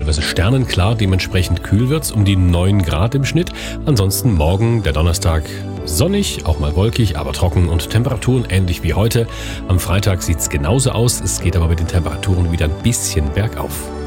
teilweise sternenklar, dementsprechend kühl wird's, um die 9 Grad im Schnitt. Ansonsten morgen, der Donnerstag, sonnig, auch mal wolkig, aber trocken und Temperaturen ähnlich wie heute. Am Freitag sieht's genauso aus, es geht aber mit den Temperaturen wieder ein bisschen bergauf.